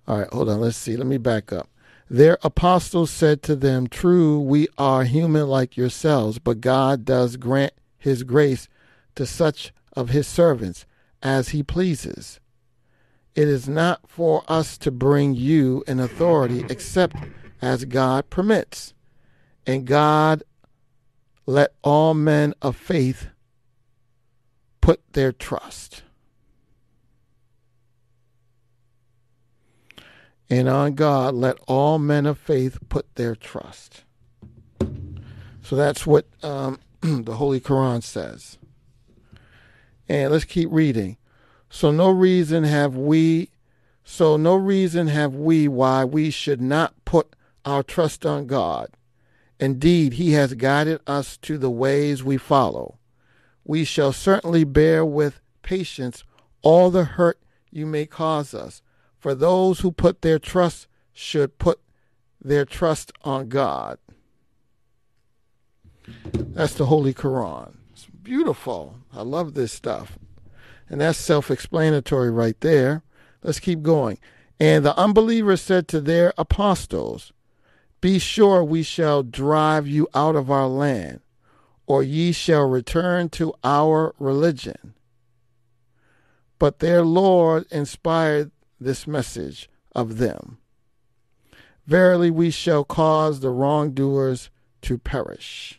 All right, hold on. Let's see. Let me back up. Their apostles said to them, "True, we are human like yourselves, but God does grant his grace to such of his servants as he pleases. It is not for us to bring you in authority except as God permits. And God let all men of faith put their trust." And on God let all men of faith put their trust. So that's what the Holy Quran says. And let's keep reading. No reason have we why we should not put our trust on God. Indeed, he has guided us to the ways we follow. We shall certainly bear with patience all the hurt you may cause us. For those who put their trust should put their trust on God. That's the Holy Quran. It's beautiful. I love this stuff. And that's self-explanatory right there. Let's keep going. And the unbelievers said to their apostles, "Be sure we shall drive you out of our land, or ye shall return to our religion." But their Lord inspired this message of them. "Verily we shall cause the wrongdoers to perish."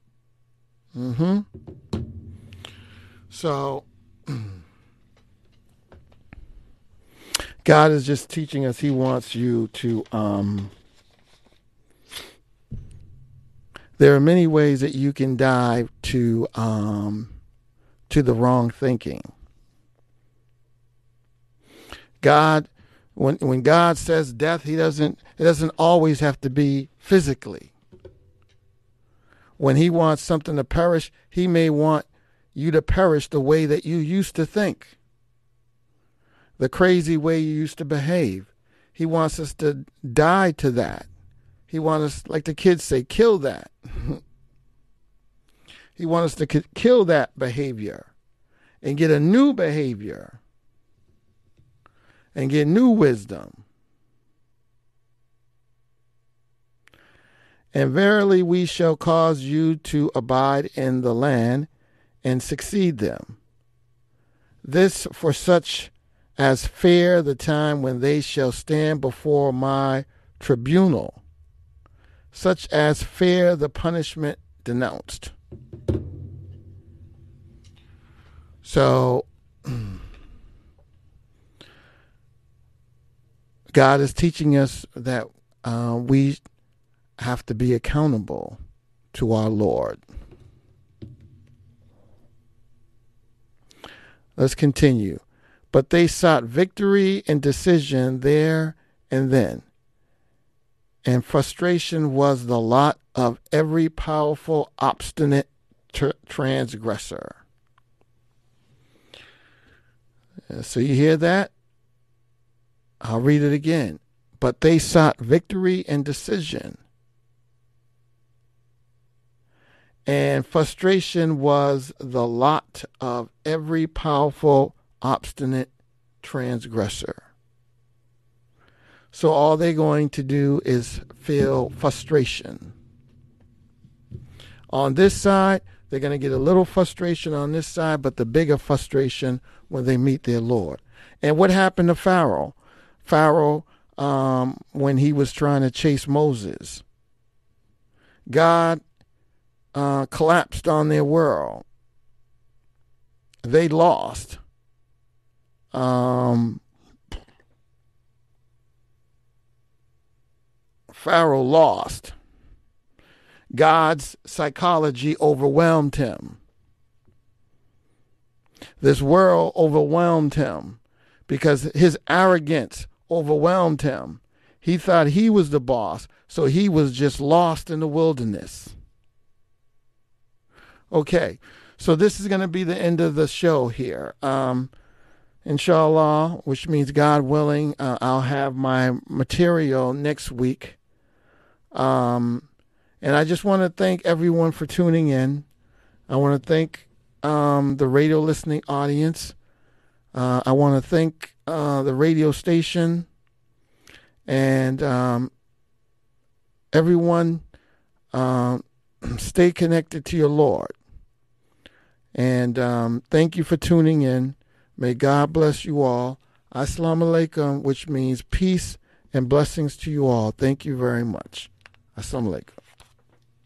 So God is just teaching us he wants you to there are many ways that you can dive to the wrong thinking. God, when God says death, it doesn't always have to be physically. When he wants something to perish, he may want you to perish the way that you used to think, the crazy way you used to behave. He wants us to die to that. He wants us, like the kids say, kill that. He wants us to kill that behavior and get a new behavior and get new wisdom. "And verily we shall cause you to abide in the land and succeed them. This for such as fear the time when they shall stand before my tribunal, such as fear the punishment denounced." So God is teaching us that we have to be accountable to our Lord. Let's continue. "But they sought victory and decision there and then, and frustration was the lot of every powerful, obstinate transgressor." So you hear that? I'll read it again. "But they sought victory and decision, and frustration was the lot of every powerful, obstinate transgressor." So all they're going to do is feel frustration. On this side, they're going to get a little frustration on this side, but the bigger frustration when they meet their Lord. And what happened to Pharaoh? Pharaoh, when he was trying to chase Moses, God collapsed on their world. They lost. Pharaoh lost. God's psychology overwhelmed him. This world overwhelmed him because his arrogance overwhelmed him. He thought he was the boss, so he was just lost in the wilderness. Okay, so this is going to be the end of the show here. Inshallah, which means God willing, I'll have my material next week. And I just want to thank everyone for tuning in. I want to thank the radio listening audience. I want to thank the radio station. And everyone, stay connected to your Lord. And thank you for tuning in. May God bless you all. Assalamu alaikum, which means peace and blessings to you all. Thank you very much. Assalamu alaikum.